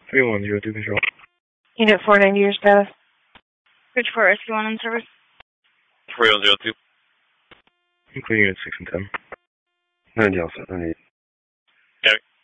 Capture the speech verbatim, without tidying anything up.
three one zero two control. Unit four ninety, your status. Bridge four Rescue one in service. three one zero two. Including unit six and ten. ninety also, ninety. Copy.